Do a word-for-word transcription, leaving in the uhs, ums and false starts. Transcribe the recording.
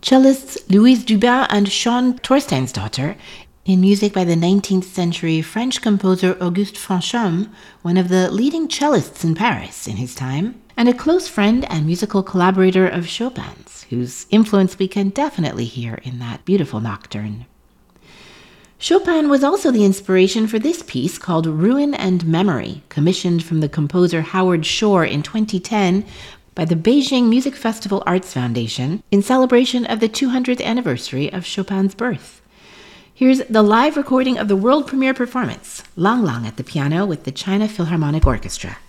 cellists Louise Dubin and Sean Torsteinsdottir, in music by the nineteenth century French composer Auguste Franchomme, one of the leading cellists in Paris in his time, and a close friend and musical collaborator of Chopin's, whose influence we can definitely hear in that beautiful nocturne. Chopin was also the inspiration for this piece called Ruin and Memory, commissioned from the composer Howard Shore in twenty ten by the Beijing Music Festival Arts Foundation in celebration of the two hundredth anniversary of Chopin's birth. Here's the live recording of the world premiere performance, Lang Lang at the piano with the China Philharmonic Orchestra.